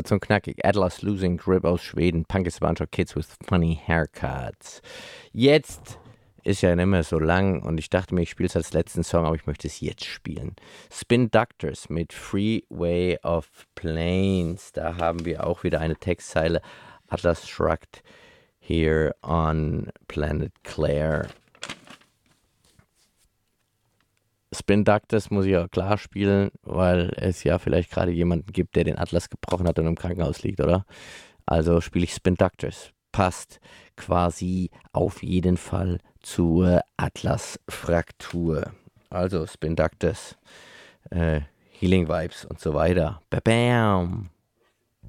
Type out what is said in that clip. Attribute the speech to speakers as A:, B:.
A: Kurz und knackig. Atlas Losing Grip aus Schweden. Punk is a bunch of kids with funny haircuts. Jetzt ist ja nicht mehr so lang und ich dachte mir, ich spiele es als letzten Song, aber ich möchte es jetzt spielen. Spin Doctors mit Freeway of Planes. Da haben wir auch wieder eine Textzeile. Atlas shrugged here on Planet Claire. Spin Doctors muss ich auch klar spielen, weil es ja vielleicht gerade jemanden gibt, der den Atlas gebrochen hat und im Krankenhaus liegt, oder? Also spiele ich Spin Doctors. Passt quasi auf jeden Fall zur Atlas-Fraktur. Also Spin Doctors, Healing Vibes und so weiter. Bam!